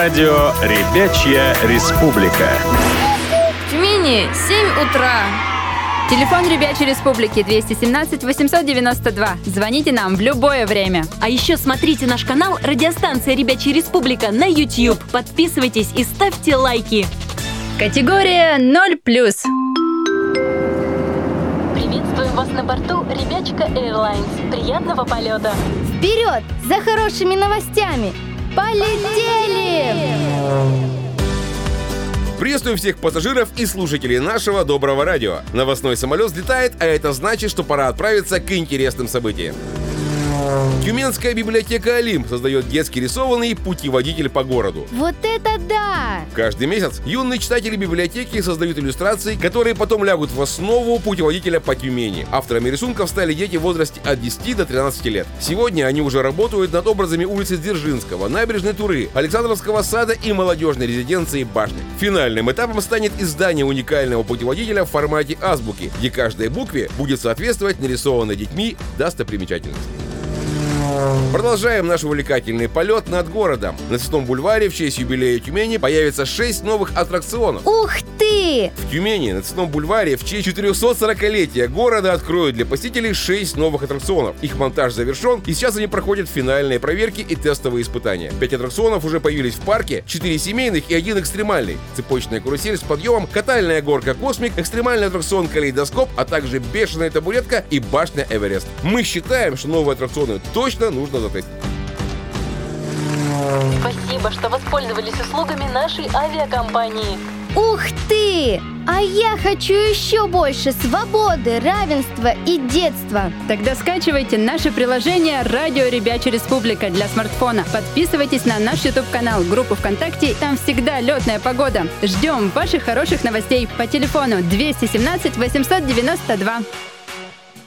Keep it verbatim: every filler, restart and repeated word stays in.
Радио «Ребячья республика». В Тюмени семь утра. Телефон Ребячей Республики двести семнадцать восемьсот девяносто два. Звоните нам в любое время. А еще смотрите наш канал «Радиостанция Ребячья Республика» на YouTube. Подписывайтесь и ставьте лайки. Категория ноль плюс. Приветствуем вас на борту Ребячка Airlines. Приятного полета. Вперед за хорошими новостями. Полетели! Приветствуем всех пассажиров и слушателей нашего доброго радио. Новостной самолет взлетает, а это значит, что пора отправиться к интересным событиям. Тюменская библиотека «Олимп» создает детский рисованный путеводитель по городу. Вот это да! Каждый месяц юные читатели библиотеки создают иллюстрации, которые потом лягут в основу путеводителя по Тюмени. Авторами рисунков стали дети в возрасте от десяти до тринадцати лет. Сегодня они уже работают над образами улицы Дзержинского, набережной Туры, Александровского сада и молодежной резиденции Башни. Финальным этапом станет издание уникального путеводителя в формате азбуки, где каждой букве будет соответствовать нарисованной детьми достопримечательности. Продолжаем наш увлекательный полет над городом. На Цветном бульваре в честь юбилея Тюмени появится шесть новых аттракционов. Ух ты! В Тюмени на Цветном бульваре в честь четырехсотсорокалетия города откроют для посетителей шесть новых аттракционов. Их монтаж завершен, и сейчас они проходят финальные проверки и тестовые испытания. Пять аттракционов уже появились в парке, четыре семейных и один экстремальный. Цепочная карусель с подъемом, катальная горка «Космик», экстремальный аттракцион «Калейдоскоп», а также бешеная табуретка и башня «Эверест». Мы считаем, что новые аттракционы точно нужно затестить. Спасибо, что воспользовались услугами нашей авиакомпании. Ух ты! А я хочу еще больше свободы, равенства и детства. Тогда скачивайте наше приложение «Радио Ребячья Республика» для смартфона. Подписывайтесь на наш YouTube-канал, группу ВКонтакте. Там всегда летная погода. Ждем ваших хороших новостей по телефону двести семнадцать восемьсот девяносто два.